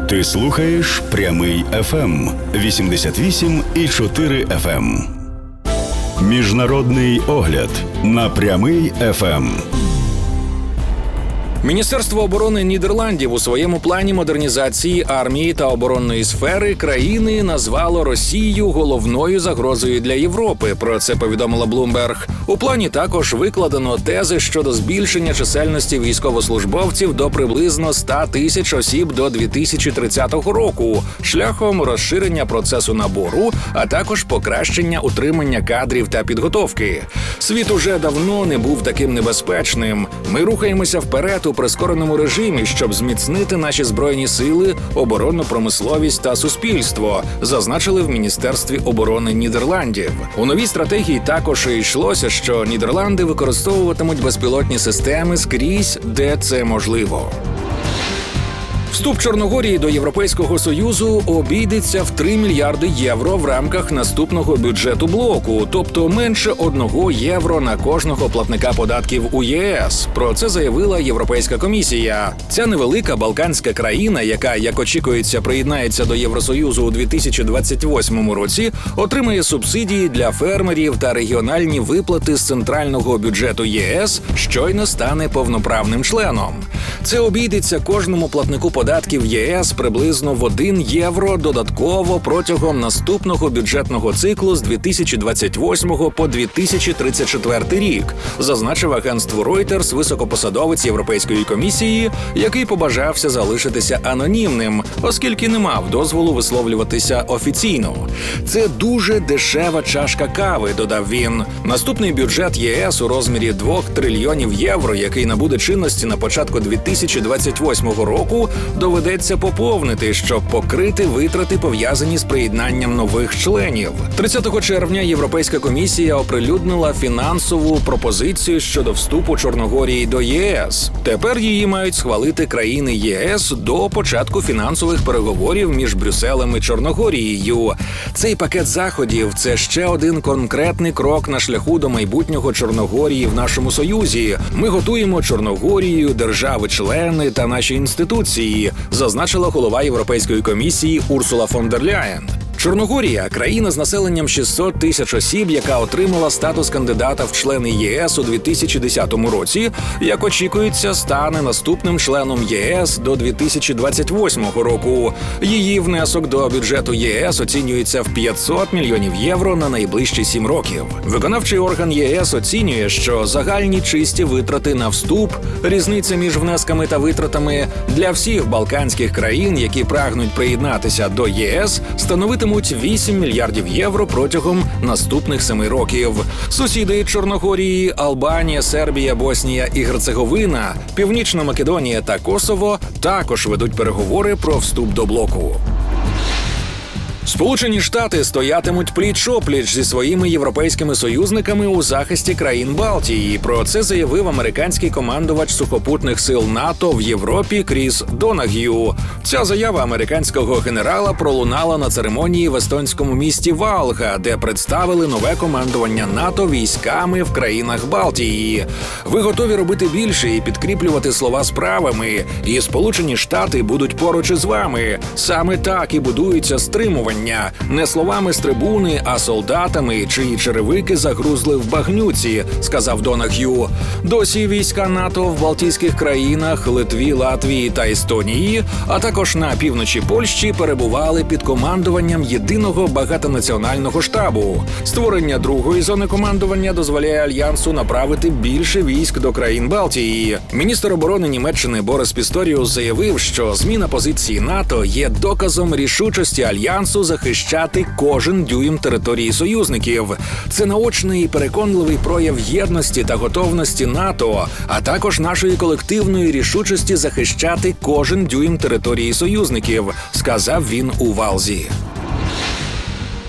Ти слухаєш Прямий ФМ 88,4 FM. Міжнародний огляд на Прямий ФМ. Міністерство оборони Нідерландів у своєму плані модернізації армії та оборонної сфери країни назвало Росію головною загрозою для Європи. Про це повідомила Bloomberg. У плані також викладено тези щодо збільшення чисельності військовослужбовців до приблизно 100 тисяч осіб до 2030 року, шляхом розширення процесу набору, а також покращення утримання кадрів та підготовки. Світ уже давно не був таким небезпечним. Ми рухаємося вперед у прискореному режимі, щоб зміцнити наші збройні сили, оборонну промисловість та суспільство, зазначили в Міністерстві оборони Нідерландів. У новій стратегії також йшлося, що Нідерланди використовуватимуть безпілотні системи скрізь, де це можливо. Вступ Чорногорії до Європейського Союзу обійдеться в 3 мільярди євро в рамках наступного бюджету блоку, тобто менше 1 євро на кожного платника податків у ЄС. Про це заявила Європейська комісія. Ця невелика балканська країна, яка, як очікується, приєднається до Євросоюзу у 2028 році, отримає субсидії для фермерів та регіональні виплати з центрального бюджету ЄС, щойно стане повноправним членом. Це обійдеться кожному платнику податків єС приблизно в 1 євро додатково протягом наступного бюджетного циклу з 2028 по 2034 рік, зазначив агентству Reuters високопосадовець Європейської комісії, який побажався залишитися анонімним, оскільки не мав дозволу висловлюватися офіційно. Це дуже дешева чашка кави, додав він. Наступний бюджет ЄС у розмірі 2 трильйонів євро, який набуде чинності на початку 2028 року, доведеться поповнити, щоб покрити витрати, пов'язані з приєднанням нових членів. 30 червня Європейська комісія оприлюднила фінансову пропозицію щодо вступу Чорногорії до ЄС. Тепер її мають схвалити країни ЄС до початку фінансових переговорів між Брюсселем і Чорногорією. Цей пакет заходів – це ще один конкретний крок на шляху до майбутнього Чорногорії в нашому Союзі. Ми готуємо Чорногорію, держави-члени та наші інституції, зазначила голова Європейської комісії Урсула фон дер Ляєн. Чорногорія – країна з населенням 600 тисяч осіб, яка отримала статус кандидата в члени ЄС у 2010 році, як очікується, стане наступним членом ЄС до 2028 року. Її внесок до бюджету ЄС оцінюється в 500 мільйонів євро на найближчі 7 років. Виконавчий орган ЄС оцінює, що загальні чисті витрати на вступ, різниця між внесками та витратами для всіх балканських країн, які прагнуть приєднатися до ЄС, становитимуть 8 мільярдів євро протягом наступних 7 років. Сусіди Чорногорії – Албанія, Сербія, Боснія і Герцеговина, Північна Македонія та Косово – також ведуть переговори про вступ до блоку. Сполучені Штати стоятимуть пліч-опліч зі своїми європейськими союзниками у захисті країн Балтії. Про це заявив американський командувач сухопутних сил НАТО в Європі Кріс Донаг'ю. Ця заява американського генерала пролунала на церемонії в естонському місті Валга, де представили нове командування НАТО військами в країнах Балтії. Ви готові робити більше і підкріплювати слова справами, і Сполучені Штати будуть поруч із вами. Саме так і будується стримування. Не словами з трибуни, а солдатами, чиї черевики загрузли в багнюці, сказав Донаг'ю. Досі війська НАТО в Балтійських країнах, Литві, Латвії та Естонії, а також на півночі Польщі перебували під командуванням єдиного багатонаціонального штабу. Створення другої зони командування дозволяє Альянсу направити більше військ до країн Балтії. Міністр оборони Німеччини Борис Пісторіус заявив, що зміна позиції НАТО є доказом рішучості Альянсу захищати кожен дюйм території союзників. Це наочний і переконливий прояв єдності та готовності НАТО, а також нашої колективної рішучості захищати кожен дюйм території союзників, сказав він у Валзі.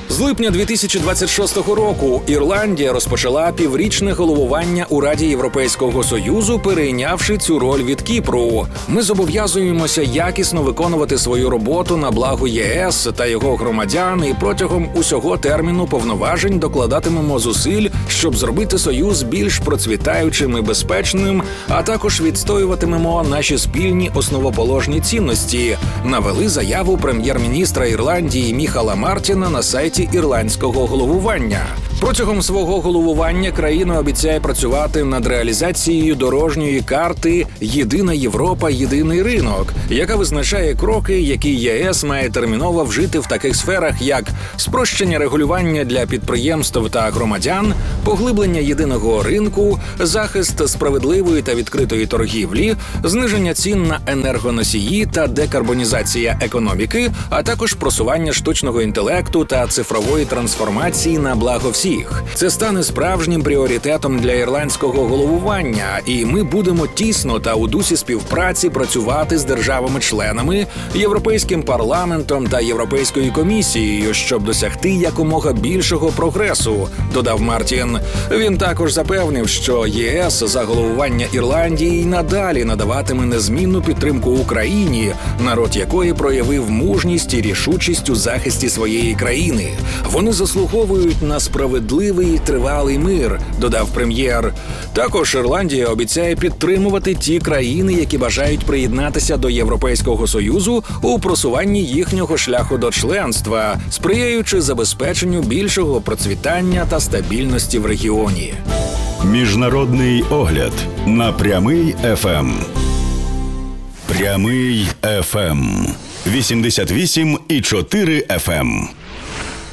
З липня 2026 року Ірландія розпочала піврічне головування у Раді Європейського Союзу, перейнявши цю роль від Кіпру. Ми зобов'язуємося якісно виконувати свою роботу на благо ЄС та його громадян і протягом усього терміну повноважень докладатимемо зусиль, щоб зробити Союз більш процвітаючим і безпечним, а також відстоюватимемо наші спільні основоположні цінності, навели заяву прем'єр-міністра Ірландії Міхала Мартіна на сайті ірландського головування. Протягом свого головування країна обіцяє працювати над реалізацією дорожньої карти «Єдина Європа. Єдиний ринок», яка визначає кроки, які єС має терміново вжити в таких сферах, як спрощення регулювання для підприємств та громадян, поглиблення єдиного ринку, захист справедливої та відкритої торгівлі, зниження цін на енергоносії та декарбонізація економіки, а також просування штучного інтелекту та цифрової трансформації на благо всіх. Це стане справжнім пріоритетом для ірландського головування, і ми будемо тісно та у дусі співпраці працювати з державами-членами, Європейським парламентом та Європейською комісією, щоб досягти якомога більшого прогресу, додав Мартін. Він також запевнив, що ЄС за головування Ірландії й надалі надаватиме незмінну підтримку Україні, народ якої проявив мужність і рішучість у захисті своєї країни. Вони заслуговують на справедливий і тривалий мир, додав прем'єр. Також Ірландія обіцяє підтримувати ті країни, які бажають приєднатися до Європейського Союзу у просуванні їхнього шляху до членства, сприяючи забезпеченню більшого процвітання та стабільності в регіоні. Міжнародний огляд на Прямий ФМ. Прямий ФМ. 88,4 FM.